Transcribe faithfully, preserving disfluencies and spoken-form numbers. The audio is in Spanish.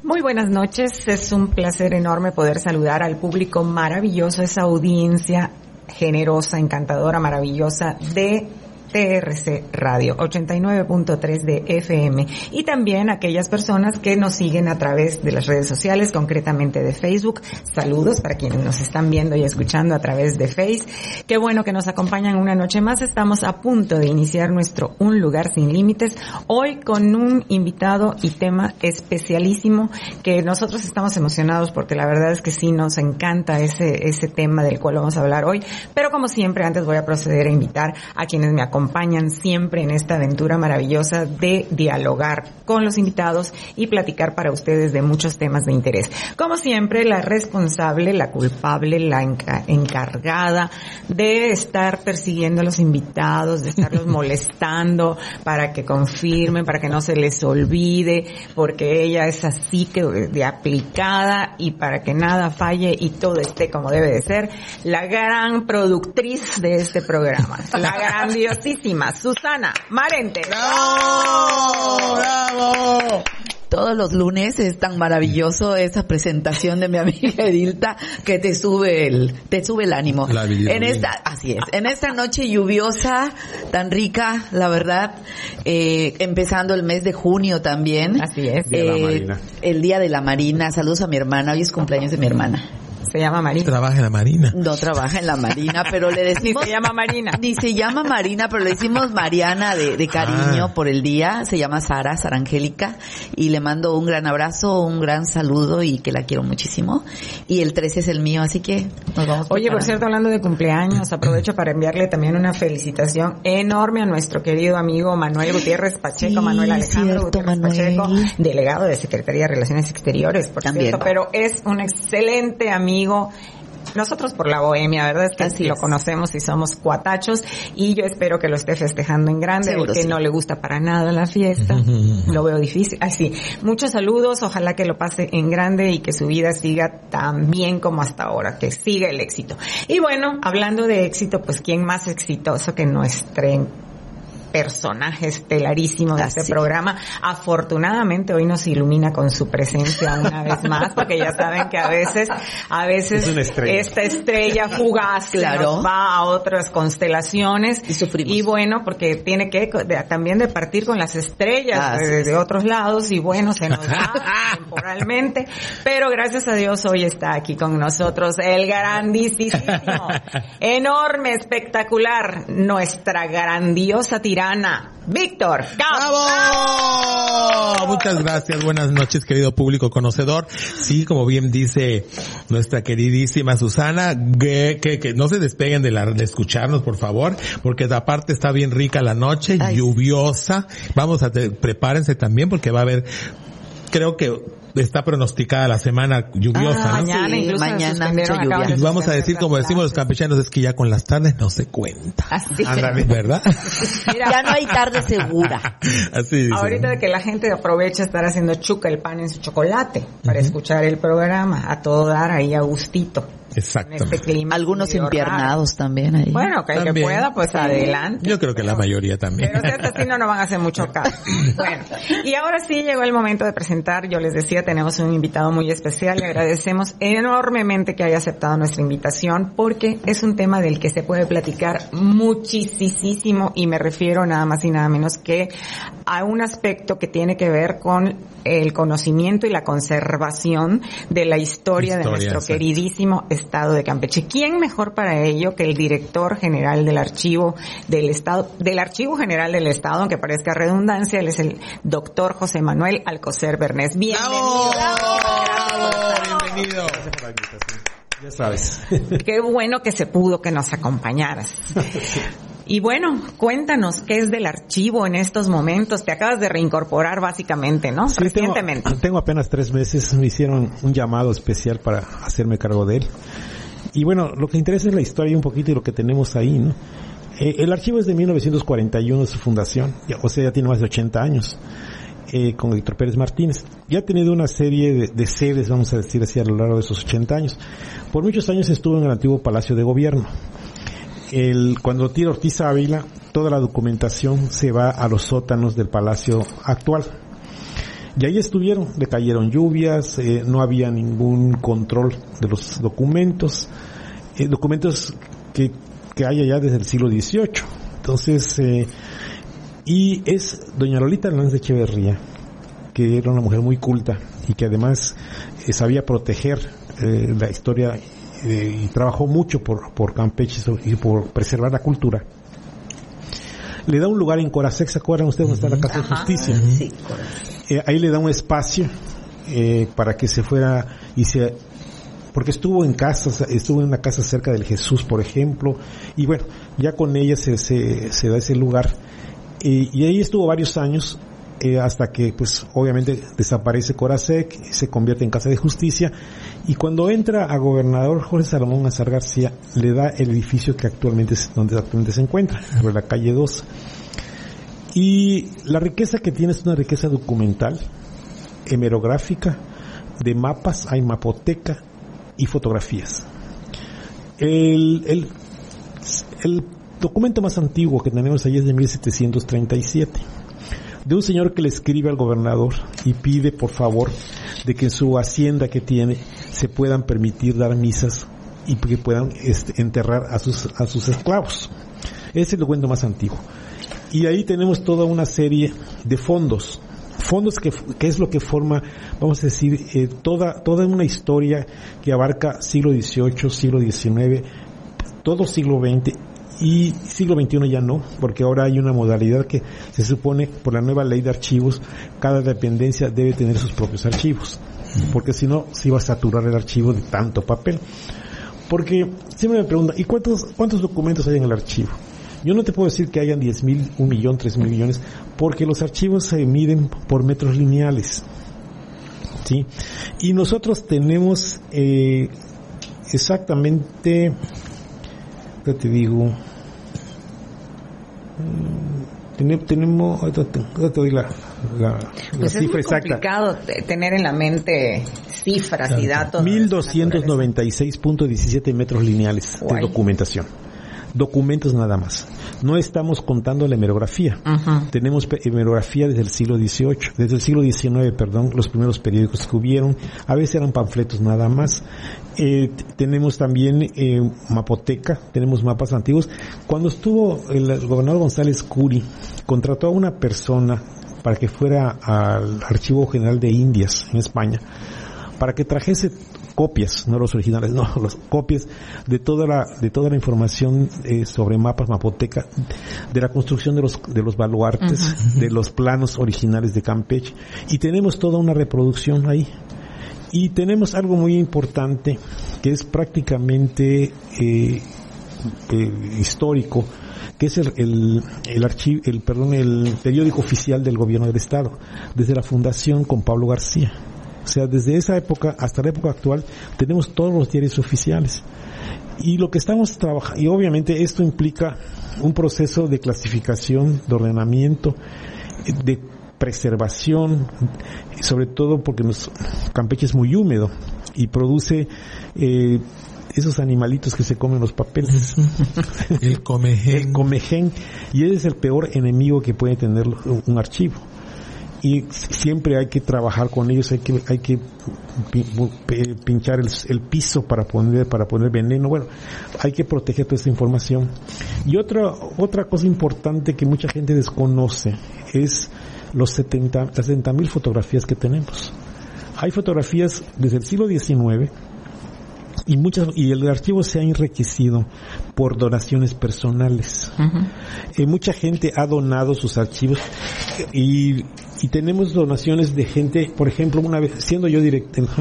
Muy buenas noches, es un placer enorme poder saludar al público maravilloso, esa audiencia generosa, encantadora, maravillosa de T R C Radio ochenta y nueve punto tres de F M y también aquellas personas que nos siguen a través de las redes sociales, concretamente de Facebook. Saludos para quienes nos están viendo y escuchando a través de Face. Qué bueno que nos acompañan una noche más. Estamos a punto de iniciar nuestro Un Lugar Sin Límites, hoy con un invitado y tema especialísimo que nosotros estamos emocionados porque la verdad es que sí nos encanta ese ese tema del cual vamos a hablar hoy, pero como siempre antes voy a proceder a invitar a quienes me acompañan acompañan siempre en esta aventura maravillosa de dialogar con los invitados y platicar para ustedes de muchos temas de interés. Como siempre, la responsable, la culpable, la enca- encargada de estar persiguiendo a los invitados, de estarlos molestando para que confirmen, para que no se les olvide, porque ella es así que de aplicada y para que nada falle y todo esté como debe de ser, la gran productriz de este programa, la grandiosa Susana Marente. ¡Bravo! ¡Bravo! Todos los lunes es tan maravilloso esa presentación de mi amiga Edilta que te sube el, te sube el ánimo. En esta, así es, en esta noche lluviosa, tan rica, la verdad, eh, empezando el mes de junio también. Así es. Día de la Marina. El Día de la Marina. Saludos a mi hermana, hoy es cumpleaños de mi hermana. Se llama Marina. Trabaja en la Marina. No trabaja en la Marina, pero le decimos... Ni se llama Marina. Ni se llama Marina, pero le decimos Mariana de, de cariño ah. por el día. Se llama Sara, Sara Angélica. Y le mando un gran abrazo, un gran saludo y que la quiero muchísimo. Y el trece es el mío, así que nos vamos. Oye, por cierto, hablando de cumpleaños, aprovecho para enviarle también una felicitación enorme a nuestro querido amigo Manuel Gutiérrez Pacheco, sí, Manuel Alejandro cierto, Gutiérrez Manuel. Pacheco, delegado de Secretaría de Relaciones Exteriores, por también. cierto, pero es un excelente amigo. Nosotros por la bohemia, ¿verdad? Es que Así lo es. conocemos y somos cuatachos y yo espero que lo esté festejando en grande. Seguro, el que sí. no le gusta para nada la fiesta, uh-huh. lo veo difícil. Así, muchos saludos, ojalá que lo pase en grande y que su vida siga tan bien como hasta ahora, que siga el éxito. Y bueno, hablando de éxito, pues ¿quién más exitoso que nuestro personaje estelarísimo de Así. este programa? Afortunadamente hoy nos ilumina con su presencia una vez más, porque ya saben que a veces, a veces estrella. esta estrella fugaz claro. nos va a otras constelaciones y sufrimos. Y bueno, porque tiene que de, también de partir con las estrellas ah, de, sí. de otros lados y bueno, se nos da temporalmente, pero gracias a Dios hoy está aquí con nosotros el grandísimo, enorme, espectacular, nuestra grandiosa tirana, Víctor. ¡Bravo! ¡Bravo! Muchas gracias, buenas noches, querido público conocedor. Sí, como bien dice nuestra queridísima Susana, que, que, que no se despeguen de, la, de escucharnos, por favor, porque aparte está bien rica la noche, Ay. lluviosa. Vamos a, te, prepárense también porque va a haber, creo que está pronosticada la semana lluviosa, ah, ¿no? Mañana, sí, incluso mañana mucha lluvia. Y vamos a decir, como decimos los campechanos, es que ya con las tardes no se cuenta. Así. Ándale, ¿verdad? Mira, ya no hay tarde segura. Así dice. Ahorita de que la gente aprovecha estar haciendo chuca el pan en su chocolate para uh-huh. escuchar el programa, a todo dar ahí a gustito. Exacto. Este clima algunos impiernados raro. También ahí. Bueno, que el que pueda, pues sí. adelante. Yo creo que la mayoría también. Pero si es así, no nos van a hacer mucho caso. Bueno, y ahora sí llegó el momento de presentar. Yo les decía, tenemos un invitado muy especial. Le agradecemos enormemente que haya aceptado nuestra invitación porque es un tema del que se puede platicar muchísimo y me refiero nada más y nada menos que a un aspecto que tiene que ver con el conocimiento y la conservación de la historia, historia de nuestro exacto. queridísimo Estado de Campeche. ¿Quién mejor para ello que el director general del Archivo del Estado, del Archivo General del Estado, aunque parezca redundancia? Él es el doctor José Manuel Alcocer Bernés. Bienvenido. ¡Bravo! ¡Bravo! Bienvenido. Gracias por la invitación. Ya sabes. Qué bueno que se pudo que nos acompañaras. Y bueno, cuéntanos qué es del archivo en estos momentos. Te acabas de reincorporar básicamente, ¿no? Sí, recientemente. Tengo, tengo apenas tres meses. Me hicieron un llamado especial para hacerme cargo de él. Y bueno, lo que interesa es la historia un poquito y lo que tenemos ahí, ¿no? Eh, el archivo es de mil novecientos cuarenta y uno, su fundación. Ya, o sea, ya tiene más de ochenta años. Eh, con Héctor Pérez Martínez. Ya ha tenido una serie de, de sedes, vamos a decir así, a lo largo de esos ochenta años. Por muchos años estuvo en el antiguo Palacio de Gobierno. El, cuando tira Ortiz Ávila, toda la documentación se va a los sótanos del palacio actual. Y ahí estuvieron, le cayeron lluvias, eh, no había ningún control de los documentos, eh, documentos que, que hay allá desde el siglo dieciocho. Entonces, eh, y es doña Lolita Hernández de Echeverría, que era una mujer muy culta y que además eh, sabía proteger eh, la historia eh, y trabajó mucho por, por Campeche y por preservar la cultura. Le da un lugar en Corazec, ¿se acuerdan ustedes dónde está la Casa Ajá, de Justicia? Sí, eh, ahí le da un espacio eh, para que se fuera y se, porque estuvo en casas, estuvo en una casa cerca del Jesús, por ejemplo, y bueno, ya con ella se, se, se da ese lugar, eh, y ahí estuvo varios años, eh, hasta que pues obviamente desaparece Corazec, se convierte en Casa de Justicia, y cuando entra a gobernador Jorge Salomón Azar García, le da el edificio que actualmente es donde actualmente se encuentra, sobre la calle dos. Y la riqueza que tiene es una riqueza documental, hemerográfica, de mapas, hay mapoteca y fotografías. El, el, el documento más antiguo que tenemos ahí es de mil setecientos treinta y siete. De un señor que le escribe al gobernador y pide por favor de que en su hacienda que tiene se puedan permitir dar misas y que puedan este, enterrar a sus a sus esclavos. Ese es el documento más antiguo. Y ahí tenemos toda una serie de fondos, fondos que, que es lo que forma, vamos a decir, eh, toda toda una historia que abarca siglo dieciocho, siglo diecinueve, todo siglo veinte. Y siglo veintiuno ya no, porque ahora hay una modalidad que se supone por la nueva ley de archivos, cada dependencia debe tener sus propios archivos, porque si no, se iba a saturar el archivo de tanto papel. Porque siempre me preguntan, ¿y cuántos cuántos documentos hay en el archivo? Yo no te puedo decir que hayan diez mil, un millón, tres mil millones, porque los archivos se miden por metros lineales, ¿sí? Y nosotros tenemos eh, exactamente, ya te digo, tenemos, tenemos ya te doy la, la, la pues cifra es exacta. Es complicado tener en la mente cifras claro. y datos. mil doscientos noventa y seis punto diecisiete metros lineales Guay. de documentación. Documentos nada más. No estamos contando la hemerografía. Uh-huh. Tenemos hemerografía desde el siglo dieciocho, desde el siglo diecinueve, perdón, los primeros periódicos que hubieron. A veces eran panfletos nada más. Eh, t- tenemos también eh, mapoteca, tenemos mapas antiguos. Cuando estuvo el, el gobernador González Curi, contrató a una persona para que fuera al Archivo General de Indias en España, para que trajese copias, no los originales, no, las copias de toda la de toda la información eh, sobre mapas, mapoteca, de la construcción de los de los baluartes, uh-huh. de los planos originales de Campeche, y tenemos toda una reproducción ahí. Y tenemos algo muy importante que es prácticamente eh, eh, histórico, que es el el el archivo, el perdón, el periódico oficial del gobierno del estado, desde la fundación con Pablo García. O sea, desde esa época hasta la época actual tenemos todos los diarios oficiales. Y lo que estamos trabajando, y obviamente esto implica un proceso de clasificación, de ordenamiento, de preservación, sobre todo porque nos, Campeche es muy húmedo y produce eh, esos animalitos que se comen los papeles. El comején. El comején. Y ese es el peor enemigo que puede tener un archivo. Y siempre hay que trabajar con ellos, hay que hay que pinchar el, el piso para poner para poner veneno. Bueno, hay que proteger toda esta información. Y otra otra cosa importante que mucha gente desconoce es los setenta, las setenta mil fotografías que tenemos. Hay fotografías desde el siglo diecinueve y muchas, y el archivo se ha enriquecido por donaciones personales. Uh-huh. Eh, mucha gente ha donado sus archivos y, y tenemos donaciones de gente, por ejemplo, una vez, siendo yo director